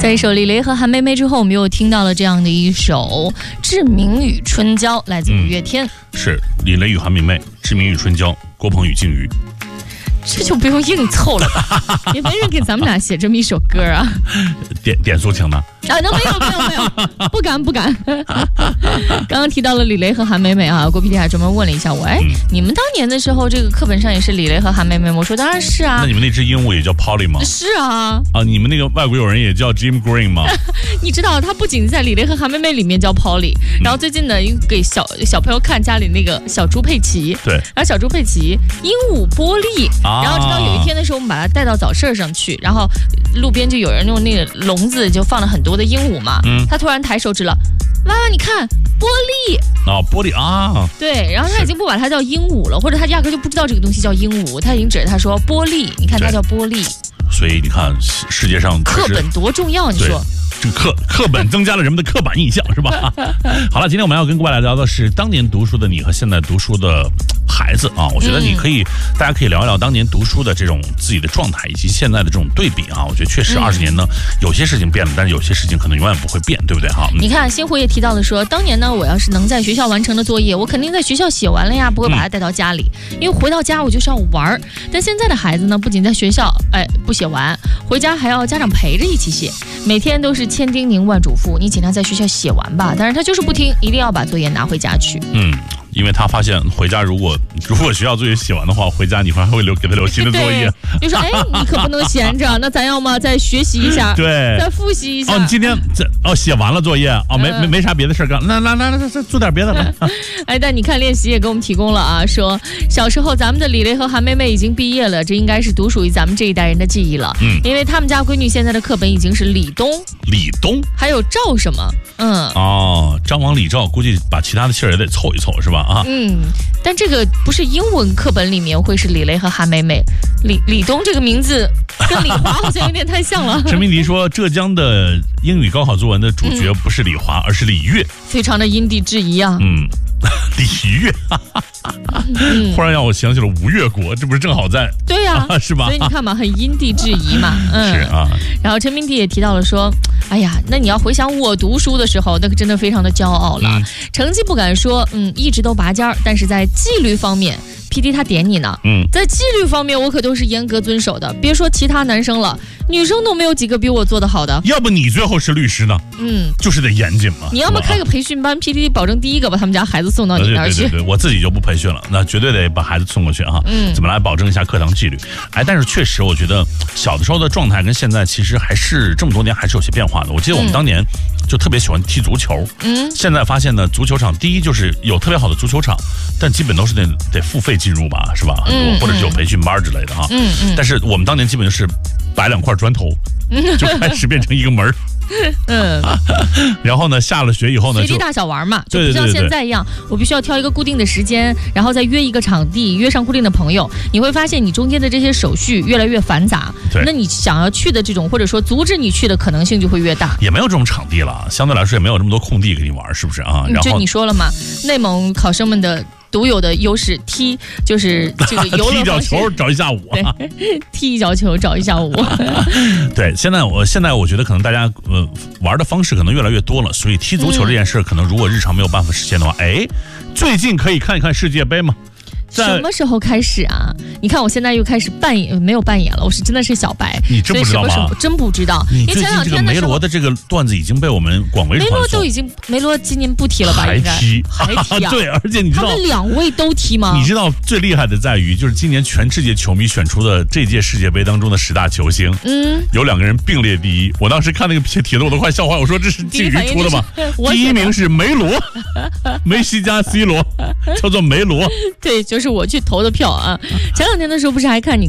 在一首李雷和韩梅梅之后，我们又听到了这样的一首《志明与春娇》，来自五月天。 是李雷与韩梅梅，《志明与春娇》，郭鹏与靖宇。 这就不用硬凑了吧？也没人给咱们俩写这么一首歌啊。 点抒情呢？ 啊，那没有，不敢。刚刚提到了李雷和韩梅梅啊，郭 PD 还专门问了一下我，你们当年的时候，这个课本上也是李雷和韩梅梅吗？我说当然是啊。 那你们那只鹦鹉也叫 Polly 吗？ 是啊。 啊，你们那个外国友人也叫 Jim Green 吗？ 你知道，他不仅在李雷和韩梅梅里面叫 Polly，然后最近呢，给小朋友看家里那个小猪佩奇， 对， 然后小猪佩奇鹦鹉波利，然后直到有一天的时候，我们把它带到早市上去，然后路边就有人用那个笼子就放了很多的鹦鹉嘛，他突然抬手指了，妈妈你看波利啊，波利啊， 对，然后他已经不把它叫鹦鹉了，或者他压根就不知道这个东西叫鹦鹉，他已经指着他说波利，你看它叫波利。 所以你看世界上课本多重要，你说。 这个课本增加了人们的刻板印象，是吧？好了，今天我们要跟各位来聊的是当年读书的你和现在读书的孩子啊。我觉得大家可以聊一聊当年读书的这种自己的状态，以及现在的这种对比啊。我觉得确实20年呢，有些事情变了，但是有些事情可能永远不会变，对不对哈？ 你看星湖也提到了说，当年呢，我要是能在学校完成的作业，我肯定在学校写完了呀，不会把它带到家里，因为回到家我就是要玩。但现在的孩子呢，不仅在学校不写完，回家还要家长陪着一起写，每天都是千叮咛万嘱咐，你尽量在学校写完吧。但是他就是不听，一定要把作业拿回家去。 因为他发现回家如果学校作业写完的话，回家你还会给他留新的作业。 就说你可不能闲着，那咱要么再学习一下， 对， 再复习一下。 你今天写完了作业没啥别的事干，那再做点别的吧。 但你看练习也给我们提供了啊，说小时候咱们的李雷和韩梅梅已经毕业了，这应该是独属于咱们这一代人的记忆了。因为他们家闺女现在的课本已经是李东，还有赵什么， 张王李赵，估计把其他的姓也得凑一凑，是吧？ 但这个不是英文课本里面会是李雷和韩梅梅，李东这个名字跟李华好像有点太像了。 陈明迪说，浙江的英语高考作文的主角不是李华，而是李悦， 非常的因地制宜啊。 李悦，忽然让我想起了吴越国，这不是正好在？ 对呀， 是吧？ 所以你看嘛，很因地制宜嘛。 是啊。 然后陈明迪也提到了说，哎呀，那你要回想我读书的时候，那可真的非常的骄傲了。成绩不敢说，一直都拔尖儿，但是在纪律方面。PD 他点你呢，在纪律方面我可都是严格遵守的，别说其他男生了，女生都没有几个比我做得好的。 要不你最后是律师呢？就是得严谨嘛。 你要么开个培训班，PD 保证第一个把他们家孩子送到你那儿去。 对，我自己就不培训了，那绝对得把孩子送过去哈。怎么来保证一下课堂纪律？但是确实我觉得小的时候的状态跟现在其实还是这么多年还是有些变化的。我记得我们当年就特别喜欢踢足球，现在发现呢，足球场第一就是有特别好的足球场，但基本都是得付费进入吧，是吧？很多或者是有培训班之类的哈。但是我们当年基本就是摆2块砖头，就开始变成一个门儿。然后呢，下了学以后呢， 随地大小玩嘛，就不像现在一样，我必须要挑一个固定的时间，然后再约一个场地，约上固定的朋友。你会发现你中间的这些手续越来越繁杂，那你想要去的这种或者说阻止你去的可能性就会越大。 也没有这种场地了，相对来说也没有这么多空地给你玩，是不是啊？然后就你说了嘛，内蒙考生们的独有的优势，就是这个游乐踢一脚球找一下午， 踢一脚球找一下午。 对，现在我觉得可能大家玩的方式可能越来越多了，所以踢足球这件事可能如果日常没有办法实现的话，最近可以看一看世界杯吗？ 什么时候开始啊？你看我现在又开始没有扮演了，我是真的是小白。 你真不知道吗？ 我真不知道。 你最近这个梅罗的这个段子已经被我们广为传颂。 梅罗今年不踢了吧？ 还踢啊？对，而且你知道他们2位都踢吗？ 你知道最厉害的在于，就是今年全世界球迷选出的这届世界杯当中的10大球星，有2个人并列第一。我当时看那个帖子我都快笑坏，我说这是禁语出的吗？第一名是梅罗，梅西加 C 罗，叫做梅罗。 对，就是我去投的票啊。前2天的时候不是还看你